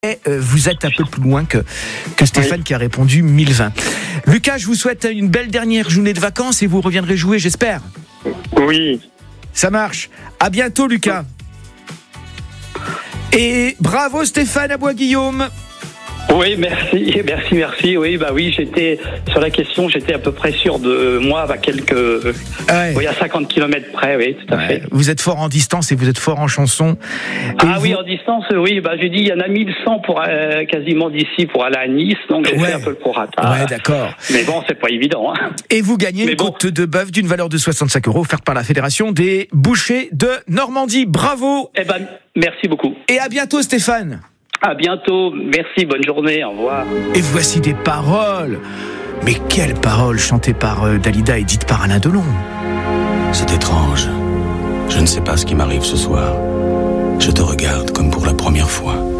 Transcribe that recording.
Vous êtes un peu plus loin que Stéphane qui a répondu 1020. Lucas, je vous souhaite une belle dernière journée de vacances et vous reviendrez jouer, j'espère. Oui. Ça marche. À bientôt, Lucas. Et bravo Stéphane à Bois-Guillaume. Oui, merci. Oui, j'étais sur la question, j'étais à peu près sûr de moi à à 50 km près, oui, tout à fait. Vous êtes fort en distance et vous êtes fort en chanson. Oui, en distance, oui, j'ai dit il y en a 1100 pour quasiment d'ici pour aller à Nice, donc j'ai fait un peu le prorata. Ouais, d'accord. Mais bon, c'est pas évident. Et vous gagnez une côte de bœuf d'une valeur de 65 € offerte par la Fédération des bouchers de Normandie. Bravo. Merci beaucoup. Et à bientôt Stéphane. À bientôt, merci, bonne journée, au revoir. Et voici des paroles. Mais quelles paroles chantées par Dalida et dites par Alain Delon. C'est étrange. Je ne sais pas ce qui m'arrive ce soir. Je te regarde comme pour la première fois.